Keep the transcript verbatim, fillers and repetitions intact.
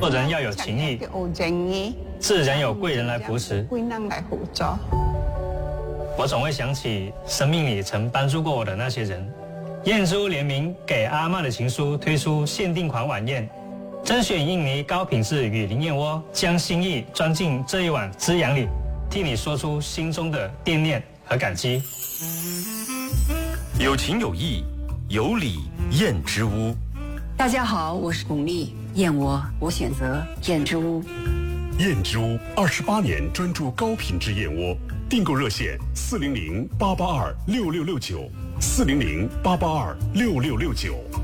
做人要有情义，自然有贵人来扶持。我总会想起生命里曾帮助过我的那些人。燕之屋联名给阿嬷的情书推出限定款晚宴，甄选印尼高品质雨林燕窝，将心意装进这一碗滋养里，替你说出心中的惦念和感激。 有情有义，有礼燕之屋。 大家好，我是巩俐，燕窝我选择燕之屋。 燕之屋二十八年专注高品质燕窝，订购热线四零零八八二六六六九，四零零八八二六六六九。